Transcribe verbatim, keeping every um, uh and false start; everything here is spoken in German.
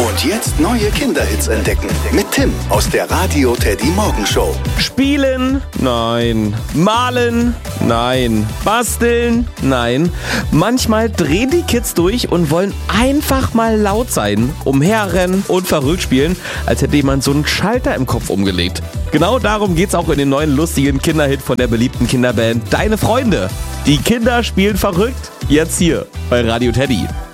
Und jetzt neue Kinderhits entdecken mit Tim aus der Radio Teddy Morgenshow. Spielen? Nein. Malen? Nein. Basteln? Nein. Manchmal drehen die Kids durch und wollen einfach mal laut sein, umherrennen und verrückt spielen, als hätte jemand so einen Schalter im Kopf umgelegt. Genau darum geht's auch in dem neuen lustigen Kinderhit von der beliebten Kinderband Deine Freunde. Die Kinder spielen verrückt, jetzt hier bei Radio Teddy.